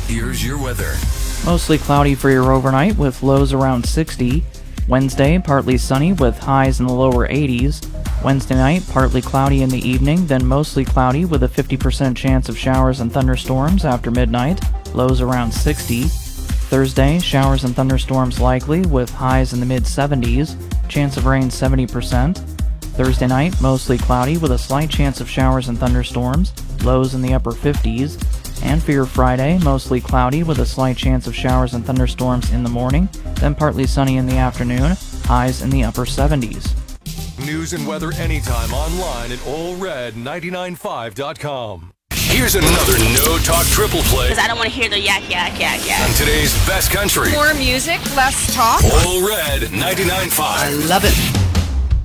Here's your weather. Mostly cloudy for your overnight with lows around 60. Wednesday, partly sunny with highs in the lower 80s. Wednesday night, partly cloudy in the evening, then mostly cloudy with a 50% chance of showers and thunderstorms after midnight, lows around 60. Thursday, showers and thunderstorms likely with highs in the mid-70s, chance of rain 70%. Thursday night, mostly cloudy with a slight chance of showers and thunderstorms, lows in the upper 50s. And for your Friday, mostly cloudy with a slight chance of showers and thunderstorms in the morning, then partly sunny in the afternoon, highs in the upper 70s. News and weather anytime online at allred995.com. Here's another No Talk triple play. Because I don't want to hear the yak, yak, yak, yak. On today's best country. More music, less talk. All Red 99.5. I love it.